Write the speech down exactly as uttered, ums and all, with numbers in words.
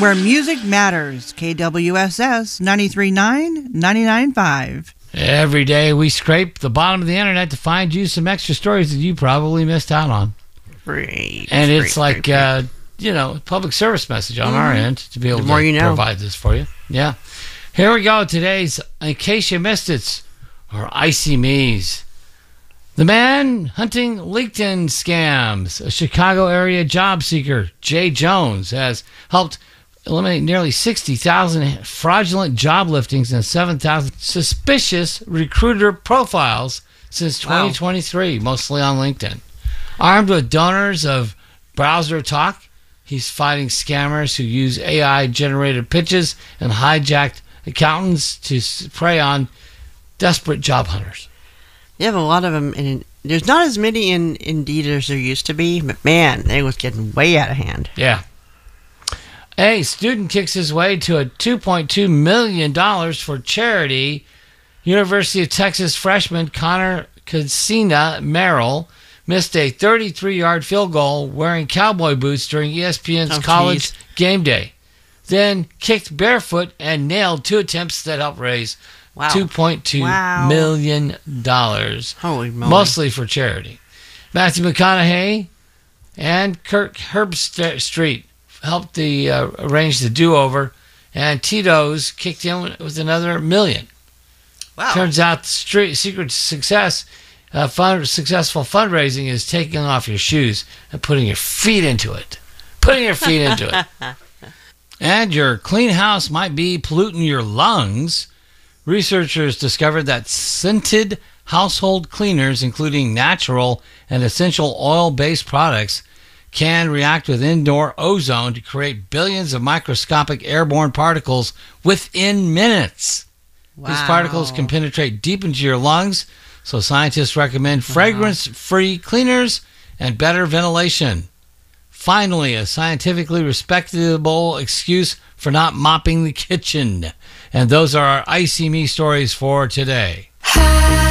where music matters. K W S S ninety-three point nine, ninety-nine point five. Every day we scrape the bottom of the internet to find you some extra stories that you probably missed out on. Great. And great, it's like, great, great. Uh, you know, public service message on mm-hmm. our end to be able the to more you know. provide this for you. Yeah. Here we go. Today's, in case you missed it, or Icy Me's. The man hunting LinkedIn scams. A Chicago area job seeker, Jay Jones, has helped eliminate nearly sixty thousand fraudulent job listings and seven thousand suspicious recruiter profiles since twenty twenty-three, wow. mostly on LinkedIn. Armed with donors of browser talk, he's fighting scammers who use A I-generated pitches and hijacked accountants to prey on desperate job hunters. You have a lot of them. In, there's not as many in Indeed as there used to be, but man, they was getting way out of hand. Yeah. A student kicks his way to a two point two million dollars for charity. University of Texas freshman Connor Casina Merrill missed a thirty-three-yard field goal wearing cowboy boots during E S P N's oh, college geez. game day. Then kicked barefoot and nailed two attempts that helped raise wow. two point two wow. million dollars. Holy moly. Mostly for charity. Matthew McConaughey and Kirk Herbstreit helped the uh, arrange the do-over, and Tito's kicked in with another million. Wow. Turns out the street, secret to success, uh, fun, successful fundraising is taking off your shoes and putting your feet into it. Putting your feet into it. And your clean house might be polluting your lungs. Researchers discovered that scented household cleaners, including natural and essential oil-based products, can react with indoor ozone to create billions of microscopic airborne particles within minutes. Wow. These particles can penetrate deep into your lungs, so scientists recommend fragrance-free cleaners and better ventilation. Finally, a scientifically respectable excuse for not mopping the kitchen. And those are our Icy Me stories for today.